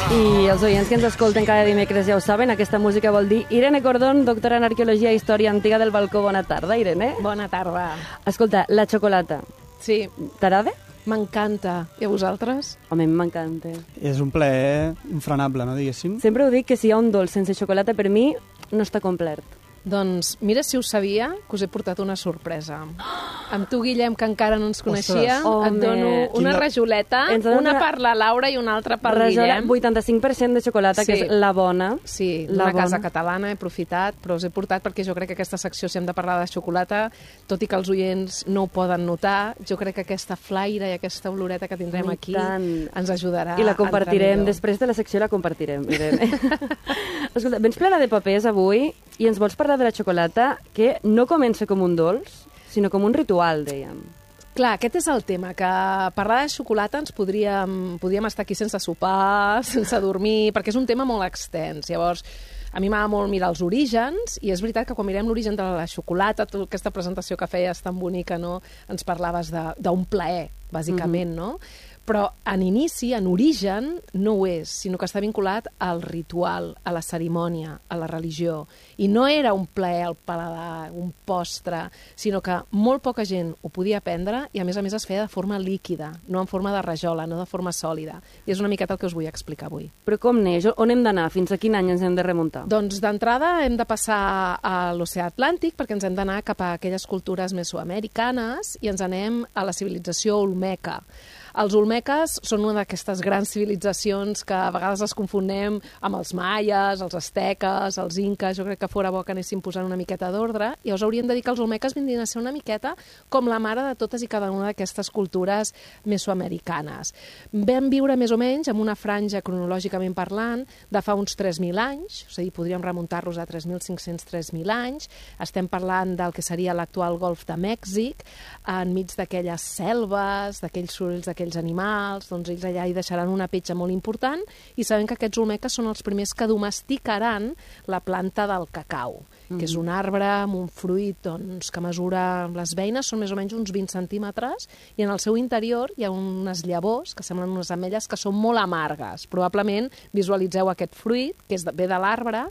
I els oients que ens escolten cada dimecres ja ho saben, aquesta música vol dir Irene Cordón, doctora en Arqueologia i Història Antiga del Balcó. Bona tarda, Irene. Bona tarda. Escolta, la xocolata, Sí, t'agrada? m'encanta. I a vosaltres? Home, m'encanta. És un plaer infrenable, no, diguéssim? Sempre ho dic que si hi ha un dolç sense xocolata, per mi no està complet. Doncs mira si ho sabia, que us he portat una sorpresa. Amb tu, Guillem, que encara no ens coneixia, Ostres. et dono Home. una rajoleta, Ens dones una per la Laura i una altra per Rajola, Guillem. 85% de xocolata, que Sí. és la bona. Sí, La d'una casa bona. catalana, he aprofitat, però us he portat perquè jo crec que aquesta secció, si hem de parlar de xocolata, tot i que els oients no ho poden notar, jo crec que aquesta flaire i aquesta oloreta que tindrem I aquí tant. ens ajudarà I la a entrar compartirem, millor. després de la secció la compartirem, Irene. Escolta, vens plena de papers avui i ens vols parlar de la xocolata que no comença com un dolç, sinó com un ritual, dèiem. Clar, aquest és el tema, que parlar de xocolata ens podríem estar aquí sense sopar, sense dormir, perquè és un tema molt extens. Llavors, a mi m'agrada molt mirar els orígens, i és veritat que quan mirem l'origen de la xocolata, tota aquesta presentació que feies tan bonica, no? Ens parlaves d'un plaer, bàsicament, no? Però en inici, en origen, no ho és, sinó que està vinculat al ritual, a la cerimònia, a la religió. I no era un plaer al paladar, un postre, sinó que molt poca gent ho podia prendre i, a més es feia de forma líquida, no en forma de rajola, no de forma sòlida. I és una miqueta el que us vull explicar avui. Però com neix? On hem d'anar? Fins a quin any ens hem de remuntar? Doncs d'entrada hem de passar a l'oceà Atlàntic perquè ens hem d'anar cap a aquelles cultures mesoamericanes i ens anem a la civilització olmeca. Els olmeques són una d'aquestes grans civilitzacions que a vegades les confonem amb els maies, els asteques, els inques. Jo crec que fora bo que anéssim posant una miqueta d'ordre. I llavors hauríem de dir que els olmeques vindrien a ser una miqueta com la mare de totes i cada una d'aquestes cultures mesoamericanes. Vam viure més o menys amb una franja, cronològicament parlant, de fa uns 3.000 anys, és a dir, podríem remuntar-los a 3.500-3.000 anys. Estem parlant del que seria l'actual Golf de Mèxic, enmig d'aquelles selves, d'aquells sorolls d'aquells animals, doncs ells allà hi deixaran una petja molt important i sabem que aquests olmeques són els primers que domesticaran la planta del cacau, que és un arbre amb un fruit doncs, que mesura, les beines són més o menys uns 20 centímetres i en el seu interior hi ha unes llavors que semblen unes ametlles que són molt amargues. Probablement visualitzeu aquest fruit, que ve de l'arbre,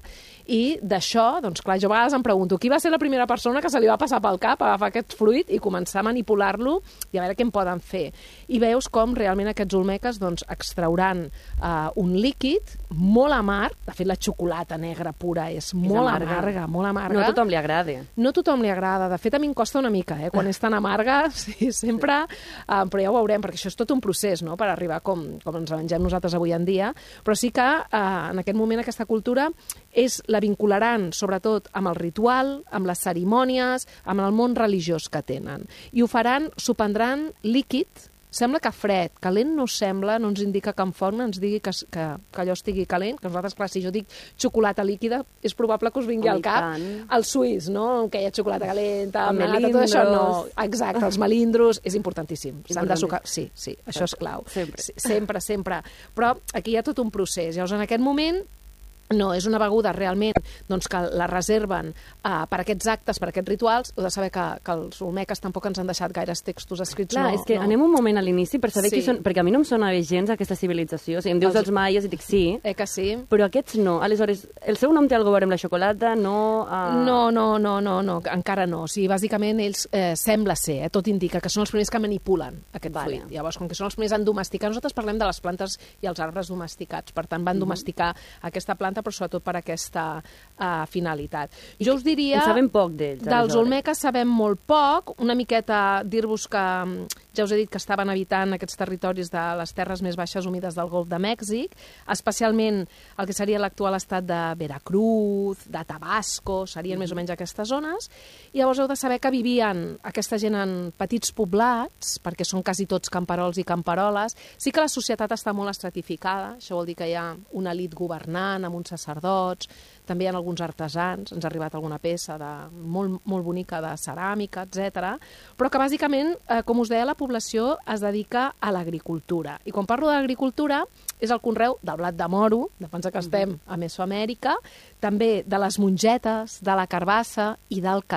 i d'això, doncs clar, jo a vegades em pregunto qui va ser la primera persona que se li va passar pel cap agafar aquest fruit i començar a manipular-lo i a veure què en poden fer. I veus com realment aquests olmeques doncs, extrauran un líquid molt amarg. De fet, la xocolata negra pura és molt amarga, molt amarga. No a tothom li agrada. No a tothom li agrada. De fet, a mi em costa una mica, quan és tan amarga, sí, sempre, però ja ho veurem, perquè això és tot un procés, no?, per arribar com ens mengem nosaltres avui en dia, però sí que en aquest moment aquesta cultura la vincularan sobretot amb el ritual, amb les cerimònies, amb el món religiós que tenen. I ho faran, s'ho prendran líquid. Sembla que fred, calent no sembla, no ens indica que en forma, ens digui que allò estigui calent, que nosaltres, clar, si jo dic xocolata líquida, és probable que us vingui al cap el suís, no?, que hi ha xocolata calenta, nata, tot això no. Exacte, els melindros, és importantíssim. S'han de sucar. Sí, això és clau. Sempre. Però aquí hi ha tot un procés. Llavors, en aquest moment, no, és una beguda realment doncs, que la reserven per aquests actes, per aquests rituals. Heu de saber que els olmeques tampoc ens han deixat gaires textos escrits. Clar, és que anem un moment a l'inici per saber qui són, perquè a mi no em sona gens aquesta civilització. O sigui, em dius els maies i dic sí, que sí, però aquests no. Aleshores, el seu nom té alguna cosa a veure amb la xocolata? No, encara no. O sigui, bàsicament ells sembla ser, tot indica que són els primers que manipulen aquest fruit. Llavors, com que són els primers en domesticar, nosaltres parlem de les plantes i els arbres domesticats, per tant van domesticar aquesta planta però sobretot per aquesta finalitat. Jo us diria... En sabem poc d'ells. Dels olmeques sabem molt poc, una miqueta dir-vos que ja us he dit que estaven habitant aquests territoris de les terres més baixes humides del Golf de Mèxic, especialment el que seria l'actual estat de Veracruz, de Tabasco, serien més o menys aquestes zones, i llavors heu de saber que vivien aquesta gent en petits poblats, perquè són quasi tots camperols i camperoles. Sí que la societat està molt estratificada, això vol dir que hi ha una elit governant amb uns sacerdots, també hi ha alguns artesans, ens ha arribat alguna peça molt bonica de ceràmica, etc. Però que bàsicament, com us deia, la població es dedica a l'agricultura. I quan parlo d'agricultura és el conreu del blat de moro, de pensar que estem a Mesoamèrica, també de les mongetes, de la carbassa i del cacau.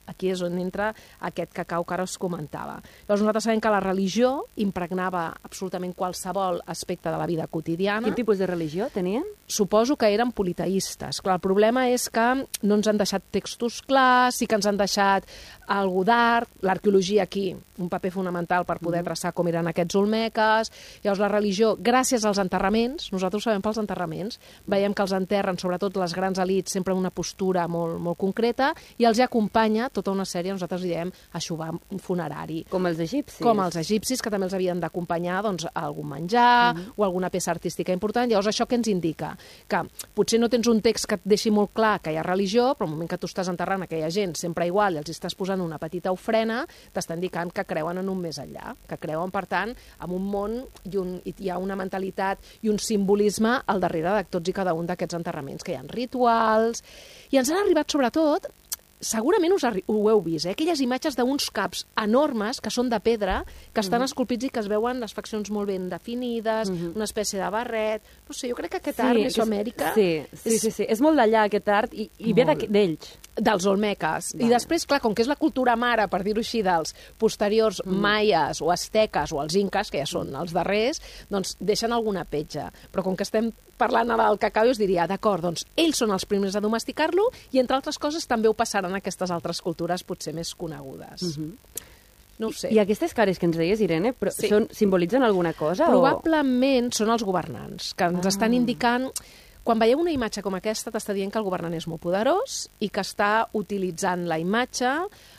Aquí és on entra aquest cacau que ara us comentava. Llavors nosaltres sabem que la religió impregnava absolutament qualsevol aspecte de la vida quotidiana. Quin tipus de religió tenien? Suposo que eren politeistes. Clar, el problema és que no ens han deixat textos clars, sí que ens han deixat algú d'art, l'arqueologia aquí, un paper fonamental per poder traçar com eren aquests olmeques. Llavors la religió, gràcies als enterraments, nosaltres ho sabem pels enterraments, veiem que els enterren, sobretot les grans elites, sempre en una postura molt, molt concreta, i els acompanya tota una sèrie, nosaltres li diem aixovar funerari. Com els egipcis. Com els egipcis, que també els havien d'acompanyar doncs, a algun menjar o alguna peça artística important. Llavors, això què ens indica? Que potser no tens un text que et deixi molt clar que hi ha religió, però al moment que tu estàs enterrant aquella gent sempre igual i els estàs posant una petita ofrena, t'està indicant que creuen en un més enllà, que creuen, per tant, en un món i hi ha una mentalitat i un simbolisme al darrere de tots i cada un d'aquests enterraments, que hi ha rituals, i ens han arribat sobretot, segurament ho heu vist, aquelles imatges d'uns caps enormes que són de pedra, que estan esculpits i que es veuen les faccions molt ben definides, una espècie de barret. No sé, jo crec que aquest art Mesoamèrica... Sí. És molt d'allà, aquest art, i ve d'ells. Dels olmeques. I després, clar, com que és la cultura mare, per dir-ho així, dels posteriors maies o asteques o els inques, que ja són els darrers, doncs deixen alguna petja. Però com que estem parlant del cacau, us diria, d'acord, doncs ells són els primers a domesticar-lo i, entre altres coses, també ho passaran a aquestes altres cultures potser més conegudes. No ho sé. I aquestes cares que ens deies, Irene, simbolitzen alguna cosa? Probablement són els governants, que ens estan indicant... Quan veieu una imatge com aquesta, t'està dient que el governant és molt poderós i que està utilitzant la imatge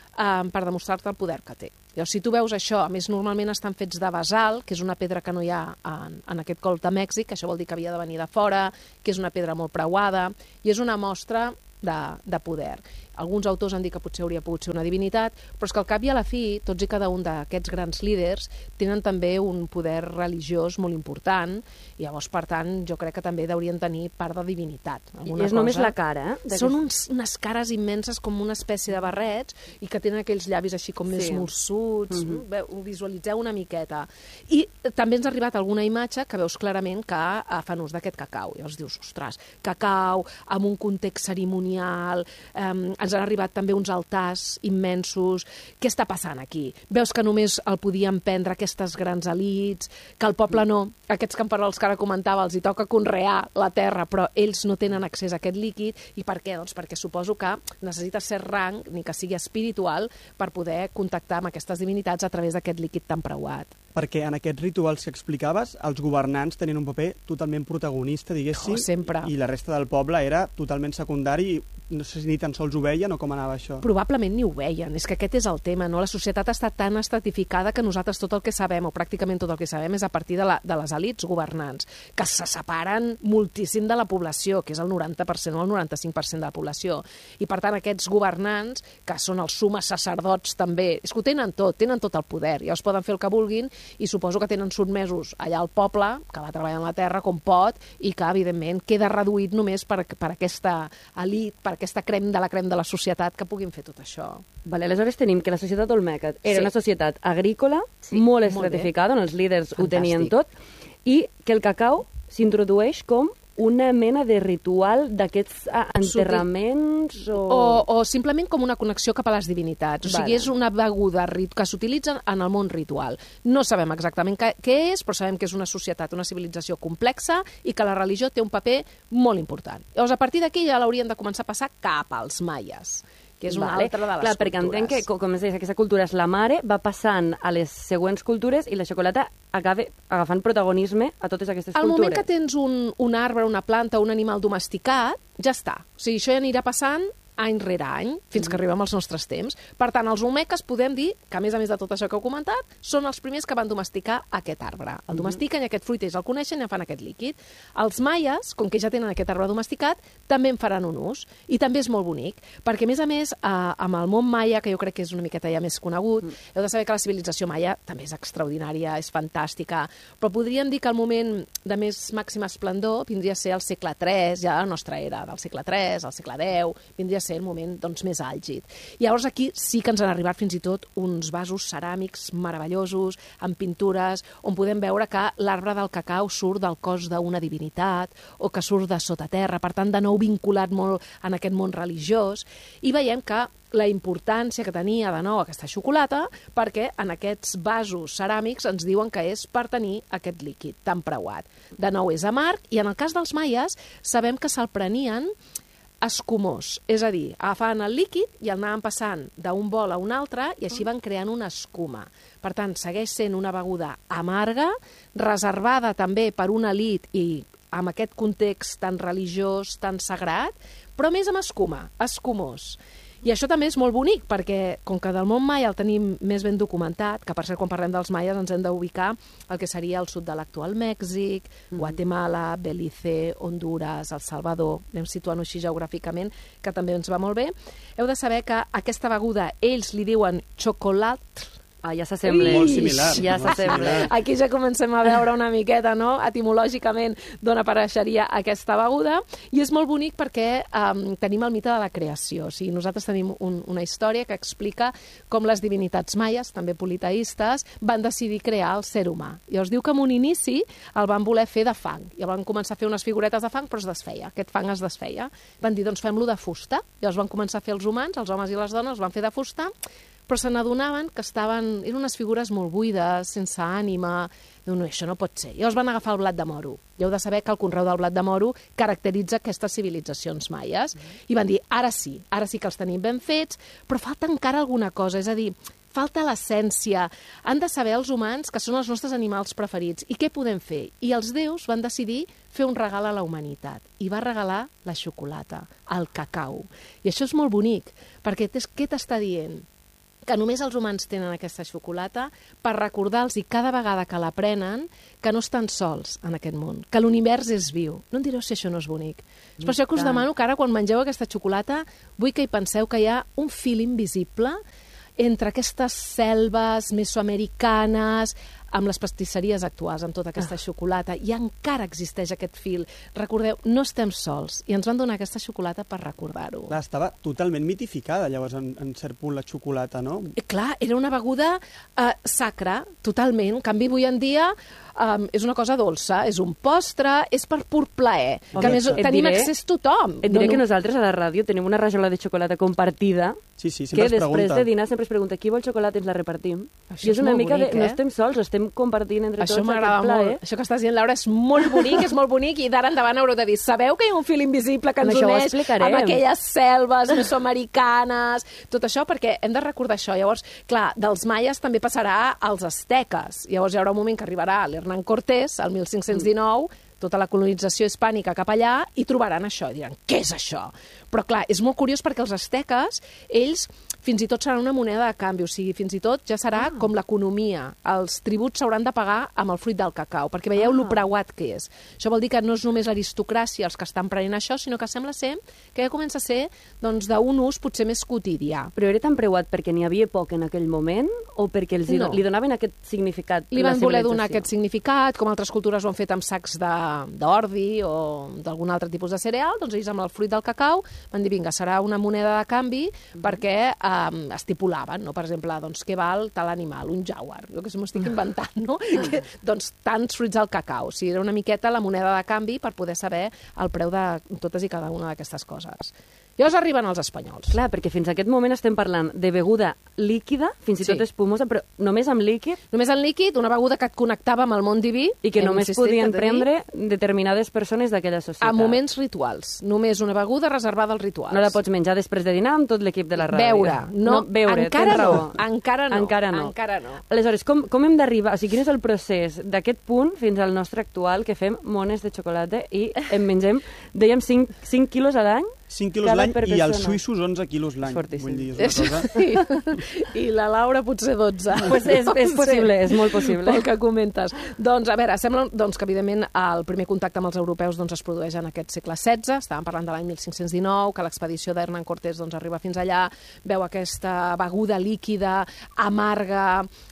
per demostrar-te el poder que té. Llavors, si tu veus això, a més, normalment estan fets de basalt, que és una pedra que no hi ha en aquest golf de Mèxic, això vol dir que havia de venir de fora, que és una pedra molt preuada, i és una mostra de poder. Alguns autors han dit que potser hauria pogut ser una divinitat, però és que al cap i a la fi, tots i cada un d'aquests grans líders tenen també un poder religiós molt important, i llavors, per tant, jo crec que també deurien tenir part de divinitat. I és només la cara, Són unes cares immenses, com una espècie de barrets, i que tenen aquells llavis així com més morsuts. Ho visualitzeu una miqueta. I també ens ha arribat alguna imatge que veus clarament que fan ús d'aquest cacau. Llavors dius, ostres, cacau, amb un context cerimonial, ens han arribat també uns altars immensos. Què està passant aquí? Veus que només el podien prendre aquestes grans elites, que el poble no, aquests camperols que ara comentava, els hi toca conrear la terra, però ells no tenen accés a aquest líquid. I per què? Doncs perquè suposo que necessita ser rang, ni que sigui espiritual, per poder contactar amb aquestes divinitats a través d'aquest líquid tan preuat. Perquè en aquests rituals que explicaves, els governants tenien un paper totalment protagonista, diguéssim, sempre. I la resta del poble era totalment secundari, no sé si ni tan sols ho veien o com anava això. Probablement ni ho veien, és que aquest és el tema, no? La societat està tan estratificada que nosaltres tot el que sabem, o pràcticament tot el que sabem, és a partir de les elites governants, que se separen moltíssim de la població, que és el 90% o el 95% de la població. I per tant aquests governants, que són els sumes sacerdots també, és que ho tenen tot el poder, i els poden fer el que vulguin, i suposo que tenen sotmesos allà al poble, que va treballant la terra com pot, i que evidentment queda reduït només per aquesta elit, per aquesta crem de la societat que puguin fer tot això. Vale, aleshores tenim que la societat olmeca era una societat agrícola, molt estratificada, on els líders ho tenien tot, i que el cacau s'introdueix com una mena de ritual d'aquests enterraments o simplement com una connexió cap a les divinitats. O sigui, és una beguda que s'utilitza en el món ritual. No sabem exactament què és, però sabem que és una societat, una civilització complexa i que la religió té un paper molt important. Llavors, a partir d'aquí ja l'haurien de començar a passar cap als maies, que és una altra de les cultures. Perquè entenc que, com es deia, aquesta cultura és la mare, va passant a les següents cultures i la xocolata acaba agafant protagonisme a totes aquestes cultures. Al moment que tens un arbre, una planta, un animal domesticat, ja està. O sigui, això ja anirà passant any rere any, fins que arribem als nostres temps. Per tant, els olmeques podem dir que, a més de tot això que heu comentat, són els primers que van domesticar aquest arbre. El domestiquen i aquest fruit ells el coneixen i en fan aquest líquid. Els maies, com que ja tenen aquest arbre domesticat, també en faran un ús. I també és molt bonic, perquè, a més, amb el món maia, que jo crec que és una miqueta ja més conegut, heu de saber que la civilització maia també és extraordinària, és fantàstica, però podríem dir que el moment de més màxima esplendor vindria a ser el segle III, ja la nostra era, del segle III al segle X, vindria a ser el moment més àlgid. I llavors aquí sí que ens han arribat fins i tot uns vasos ceràmics meravellosos, amb pintures, on podem veure que l'arbre del cacau surt del cos d'una divinitat o que surt de sota terra, per tant, de nou vinculat molt en aquest món religiós, i veiem que la importància que tenia de nou aquesta xocolata, perquè en aquests vasos ceràmics ens diuen que és per tenir aquest líquid tan preuat. De nou és amarg, i en el cas dels maies sabem que se'l prenien escumós, és a dir, agafaven el líquid i el anaven passant d'un bol a un altre i així van creant una escuma. Per tant, segueix sent una beguda amarga, reservada també per una elit i amb aquest context tan religiós, tan sagrat, però més amb escuma, escumós. I això també és molt bonic, perquè com que del món maia el tenim més ben documentat, que per cert, quan parlem dels maies ens hem d'ubicar el que seria el sud de l'actual Mèxic, Guatemala, Belize, Honduras, El Salvador, anem situant-ho així geogràficament, que també ens va molt bé. Heu de saber que aquesta beguda ells li diuen xocolat. Ja s'assembla. Molt similar. Ja s'assembla. Aquí ja comencem a veure una miqueta, no?, etimològicament d'on apareixeria aquesta beguda, i és molt bonic perquè tenim el mite de la creació. O sigui, nosaltres tenim una història que explica com les divinitats maies, també politeistes, van decidir crear el ser humà. I us diu que en un inici el van voler fer de fang. I van començar a fer unes figuretes de fang, però es desfeia. Aquest fang es desfeia. Van dir, doncs fem-lo de fusta. Llavors van començar a fer els humans, els homes i les dones, els van fer de fusta, però se n'adonaven que eren unes figures molt buides, sense ànima. No, això no pot ser. Llavors van agafar el blat de moro. I heu de saber que el conreu del blat de moro caracteritza aquestes civilitzacions maies. I van dir, ara sí que els tenim ben fets, però falta encara alguna cosa, és a dir, falta l'essència. Han de saber els humans que són els nostres animals preferits. I què podem fer? I els déus van decidir fer un regal a la humanitat. I va regalar la xocolata, el cacau. I això és molt bonic, perquè què t'està dient? Que només els humans tenen aquesta xocolata per recordar-los cada vegada que la prenen que no estan sols en aquest món, que l'univers és viu. No em direu si això no és bonic. És per això que us demano que ara, quan mengeu aquesta xocolata, vull que hi penseu que hi ha un fil invisible entre aquestes selves mesoamericanes, amb les pastisseries actuals, amb tota aquesta xocolata, i encara existeix aquest fil. Recordeu, no estem sols, i ens van donar aquesta xocolata per recordar-ho. Clar, estava totalment mitificada, llavors, en cert punt, la xocolata, no? Clar, era una beguda sacra, totalment. En canvi, avui en dia és una cosa dolça, és un postre, és per pur plaer, que a més tenim accés tothom. Et diré que nosaltres a la ràdio tenim una rajola de xocolata compartida, que després de dinar sempre es pregunta qui vol xocolata i ens la repartim. I és una mica de... No estem sols, estem compartint entre tots aquest plaer. Això que estàs dient, Laura, és molt bonic, i d'ara endavant haureu de dir, sabeu que hi ha un fil invisible que ens uneix amb aquelles selves mesoamericanes, tot això, perquè hem de recordar això. Llavors, clar, dels maies també passarà als asteques. Llavors hi haurà un moment que arribarà l'Hernán Cortés, el 1519, tota la colonització hispànica cap allà, i trobaran això, i diran, què és això? Però clar, és molt curiós perquè els asteques, ells fins i tot seran una moneda de canvi, o sigui, fins i tot ja serà com l'economia. Els tributs s'hauran de pagar amb el fruit del cacau, perquè veieu lo preuat que és. Això vol dir que no és només l'aristocràcia els que estan prenent això, sinó que sembla ser que ja comença a ser d'un ús potser més quotidià. Però era tan preuat perquè n'hi havia poc en aquell moment o perquè li donaven aquest significat? Li van voler donar aquest significat, com altres cultures ho han fet amb sacs d'ordi o d'algun altre tipus de cereal, doncs ells amb el fruit del cacau van dir, vinga, serà una moneda de canvi perquè estipulaven, no? Per exemple, doncs, què val tal animal, un jaguar, jo que m'ho estic inventant, no? Doncs tants fruits al cacau. O sigui, era una miqueta la moneda de canvi per poder saber el preu de totes i cada una d'aquestes coses. Llavors arriben els espanyols. Clar, perquè fins a aquest moment estem parlant de beguda líquida, fins i tot espumosa, però només amb líquid. Només amb líquid, una beguda que et connectava amb el món diví. I que només podien prendre determinades persones d'aquella societat. A moments rituals. Només una beguda reservada als rituals. No la pots menjar després de dinar amb tot l'equip de la ràdio. Beure. Encara no. Aleshores, com hem d'arribar? O sigui, quin és el procés d'aquest punt fins al nostre actual, que fem mones de xocolata i en mengem, dèiem, 5 quilos a l'any? 5 quilos l'any i els suïssos 11 quilos l'any. Fortíssim. Vull dir, és una cosa... I la Laura potser 12. Pues és possible, és molt possible. Pel que comentes. Doncs, a veure, sembla que, evidentment, el primer contacte amb els europeus es produeix en aquest segle XVI. Estàvem parlant de l'any 1519, que l'expedició d'Hernán Cortés arriba fins allà, veu aquesta beguda líquida, amarga,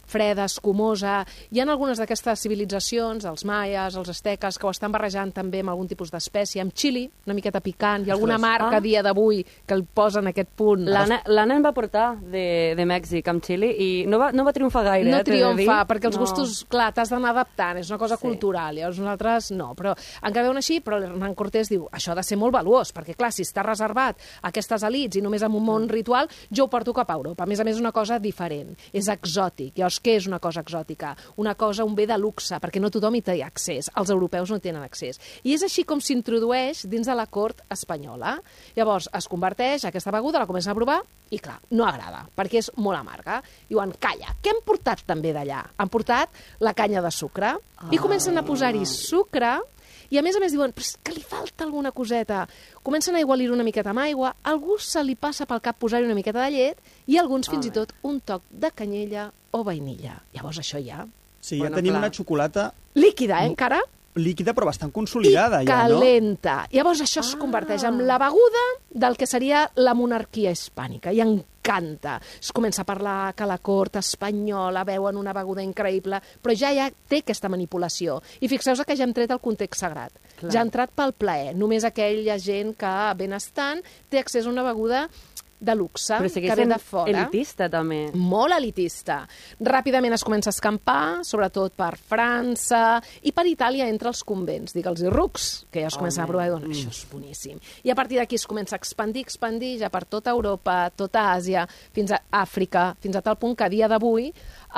freda, escumosa. Hi ha algunes d'aquestes civilitzacions, els maies, els asteques, que ho estan barrejant també amb algun tipus d'espècie, amb xili, una miqueta picant. Hi ha alguna marca a dia d'avui que el posa en aquest punt. L'Anna em va portar de Mèxic amb xili i no va triomfar gaire. No triomfa, perquè els gustos, clar, t'has d'anar adaptant, és una cosa cultural. Llavors nosaltres no, però encara veuen així, però l'Hernán Cortés diu, això ha de ser molt valuós, perquè clar, si està reservat a aquestes elites i només en un món ritual, jo ho porto cap a Europa. A més, és una cosa diferent, és exòtic. Llavors, què és una cosa exòtica? Una cosa, un bé de luxe, perquè no tothom hi té accés. Els europeus no tenen accés. I és així com s'introdueix dins de la cort espanyola. Llavors, es converteix aquesta beguda, la comencen a provar, i clar, no agrada, perquè és molt amarga. Diuen, calla, què han portat també d'allà? Han portat la canya de sucre, i comencen a posar-hi sucre, i a més diuen, però és que li falta alguna coseta. Comencen a aigualir-ho una miqueta amb aigua, a algú se li passa pel cap posar-hi una miqueta de llet i alguns fins i tot un toc de canyella o vainilla. Llavors això ja... Sí, ja tenim una xocolata... Líquida, encara? Líquida, però bastant consolidada, ja, no? I calenta. Llavors això es converteix en la beguda del que seria la monarquia hispànica. I encanta. Es comença a parlar que la cort espanyola veuen una beguda increïble, però ja té aquesta manipulació. I fixeu-vos que ja hem tret el context sagrat. Clar. Ja ha entrat pel plaer. Només aquella gent que benestant té accés a una beguda de luxe, que ve de fora. Elitista, també. Molt elitista. Ràpidament es comença a escampar, sobretot per França i per Itàlia entre els convents, digue'ls-hi rucs, que ja es comença a provar i diuen, això és boníssim. I a partir d'aquí es comença a expandir ja per tota Europa, tota Àsia, fins a Àfrica, fins a tal punt que a dia d'avui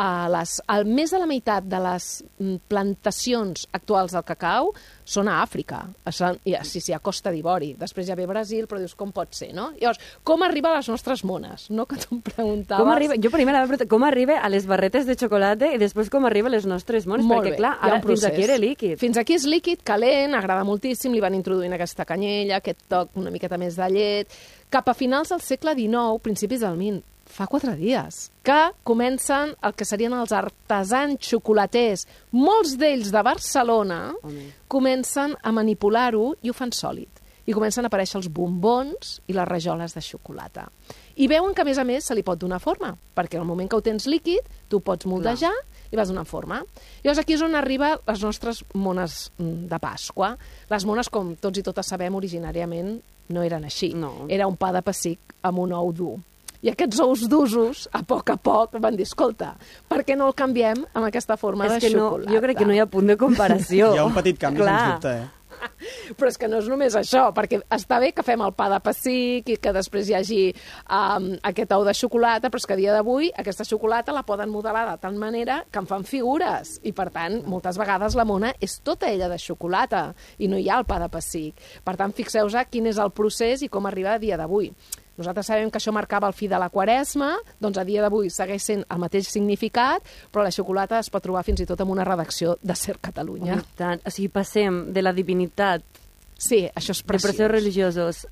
més de la meitat de les plantacions actuals del cacau són a Àfrica. Sí, a Costa d'Ivori. Després ja ve Brasil, però dius, com pot ser, no? Llavors, com arriba a les nostres mones? No que tu em preguntaves. Jo primer com arriba a les barretes de xocolata i després com arriba a les nostres mones, perquè clar, ara fins aquí era líquid. Fins aquí és líquid, calent, agrada moltíssim, li van introduint aquesta canyella, aquest toc una miqueta més de llet. Cap a finals del segle XIX, principis del XX, fa 4 dies, que comencen el que serien els artesans xocolaters, molts d'ells de Barcelona, comencen a manipular-ho i ho fan sòlid. I comencen a aparèixer els bombons i les rajoles de xocolata. I veuen que, a més, se li pot donar forma, perquè en el moment que ho tens líquid, tu pots moldejar i vas donar forma. Llavors aquí és on arriben les nostres mones de Pasqua. Les mones, com tots i totes sabem, originàriament no eren així. Era un pa de pessic amb un ou dur. I aquests ous d'usos, a poc van dir, escolta, per què no el canviem amb aquesta forma de xocolata? Jo crec que no hi ha punt de comparació. Hi ha un petit canvi, sens dubte, Però és que no és només això, perquè està bé que fem el pa de pessic i que després hi hagi aquest ou de xocolata, però és que a dia d'avui aquesta xocolata la poden modelar de tal manera que en fan figures. I, per tant, moltes vegades la mona és tota ella de xocolata i no hi ha el pa de pessic. Per tant, fixeu-vos quin és el procés i com arriba a dia d'avui. Nosaltres sabem que això marcava el fi de la Quaresma, doncs a dia d'avui segueix sent el mateix significat, però la xocolata es pot trobar fins i tot en una redacció de Ser Catalunya. O sigui, passem de la divinitat, sí, això és preciós, de processos religiosos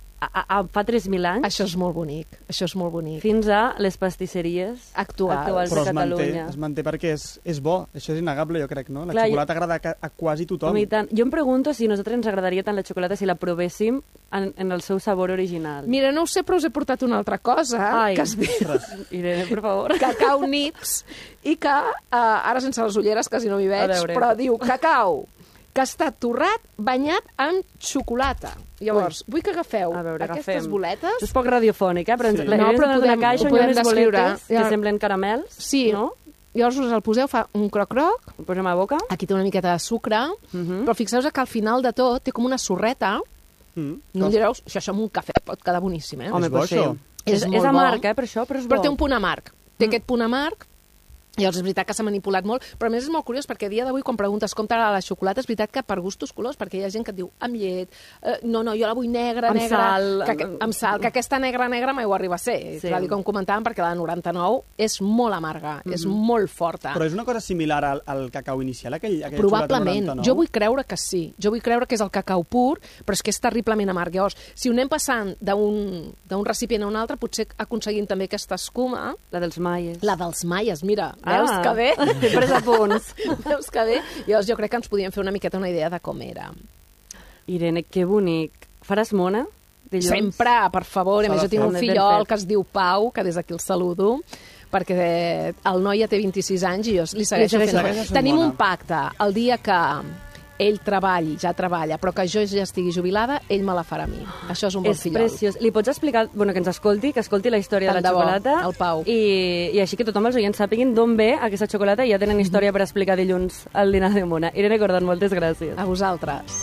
fa 3.000 anys. Això és molt bonic. Fins a les pastisseries actuals de Catalunya. Però es manté perquè és bo, això és innegable, jo crec, no? La xocolata agrada a quasi tothom. Jo em pregunto si a nosaltres ens agradaria tant la xocolata si la provéssim en el seu sabor original. Mira, no ho sé, però us he portat una altra cosa, que es diu Irene, per favor. Cacau Nips, i que, ara sense les ulleres quasi no m'hi veig, però diu cacau que està torrat, banyat en xocolata. Llavors, vull que agafeu aquestes boletes. Això és poc radiofònic, però ens donen una caixa on hi ha unes boletes que semblen caramels. Sí, no? Llavors us el poseu, fa un croc-croc. Ho posem a boca. Aquí té una miqueta de sucre, però fixeu-vos que al final de tot té com una sorreta. No em direu, això amb un cafè pot quedar boníssim, eh? Home, és bo, és amarg, per això, però és bo. Però té un punt amarg. Té aquest punt amarg. Llavors és veritat que s'ha manipulat molt, però a més és molt curiós perquè a dia d'avui quan preguntes com t'agrada la xocolata és veritat que per gustos colors, perquè hi ha gent que et diu amb llet, no, jo la vull negra, amb sal, que aquesta negra mai ho arriba a ser. Sí. Com comentàvem, perquè la de 99 és molt amarga, és molt forta. Però és una cosa similar al cacau inicial, aquella probablement. 99? Jo vull creure que sí. Jo vull creure que és el cacau pur, però és que és terriblement amarg. Llavors, si ho anem passant d'un recipient a un altre, potser aconseguim també aquesta escuma. La dels maies. La dels maies, mira. Veus que bé? He pres a punts. Veus que bé? Llavors jo crec que ens podíem fer una miqueta una idea de com era. Irene, que bonic. Faràs mona? Dilluns? Sempre, per favor. A més, jo tinc un fillol que es diu Pau, que des d'aquí el saludo. perquè el noi ja té 26 anys i jo li segueixo fent. Tenim un pacte, el dia que ell ja treballa, però que jo ja estigui jubilada, ell me la farà a mi. Això és un bon fillol. És preciós. Li pots explicar, que ens escolti, que escolti la història de la xocolata, el Pau. I així que tothom els oients sàpiguin d'on ve aquesta xocolata i ja tenen història per explicar dilluns al dinar de Mona. Irene Cordon, moltes gràcies. A vosaltres.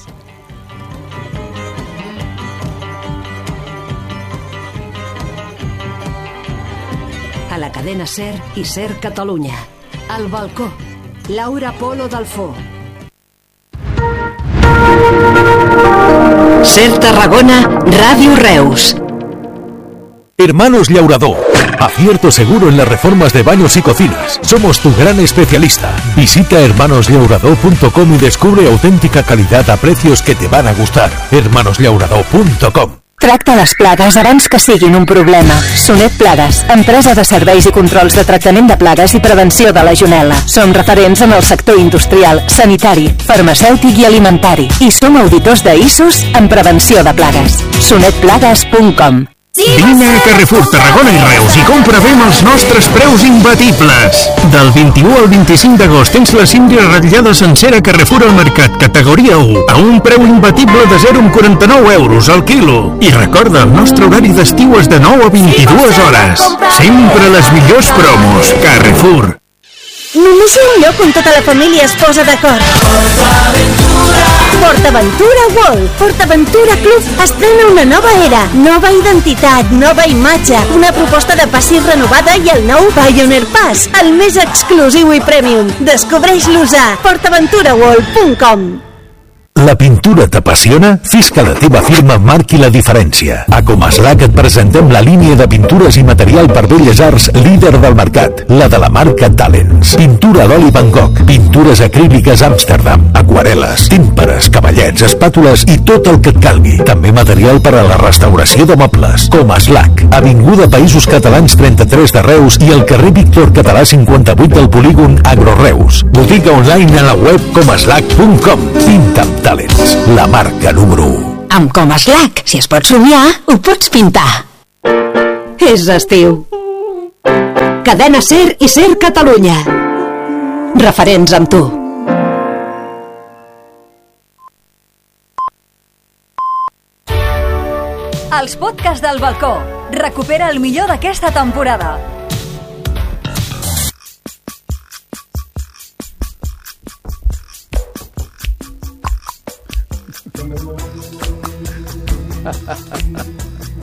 A la cadena SER i SER Catalunya. Al balcó. Laura Polo Dalfó. SER Tarragona, Ràdio Reus. Hermanos Llaurador. Acierto seguro en las reformas de baños y cocinas. Somos tu gran especialista. Visita hermanosllaurador.com y descubre auténtica calidad a precios que te van a gustar. hermanosllaurador.com. Tracta les plagues abans que siguin un problema. Sonet Plagues, empresa de serveis i controls de tractament de plagues i prevenció de legionel·la. Som referents en el sector industrial, sanitari, farmacèutic i alimentari. I som auditors d'ISOs en prevenció de plagues. sonetplagues.com. Vine a Carrefour Tarragona i Reus i compra bé amb els nostres preus imbatibles. Del 21 al 25 d'agost tens la síndria ratllada sencera Carrefour al Mercat, categoria 1, a un preu imbatible de 0,49 euros al quilo. I recorda, el nostre horari d'estiu és de 9 a 22 hores. Sempre les millors promos. Carrefour. Només hi ha un lloc on tota la família es posa d'acord. PortAventura World. PortAventura Club estrena una nova era, nova identitat, nova imatge, una proposta de passis renovada i el nou Pioneer Pass, el més exclusiu i premium. Descobreix-los a portaventuraworld.com. La pintura t'apassiona? Fes que la teva firma marqui la diferència. A Comaslac et presentem la línia de pintures i material per belles arts líder del mercat, la de la marca Talents. Pintura d'oli Van Gogh, pintures acríliques Amsterdam, aquarel·les, tímpares, cavallets, espàtules i tot el que et calgui. També material per a la restauració de mobles. Comaslac, Avinguda Països Catalans 33 de Reus i al carrer Víctor Català 58 del polígon Agroreus. Botiga online a la web comaslac.com. Pinta amb Talents, la marca número 1. Amb Comaslac, si es pot somiar, ho pots pintar. És estiu. Cadena SER i SER Catalunya. Referents amb tu. Els podcasts del balcó. Recupera el millor d'aquesta temporada.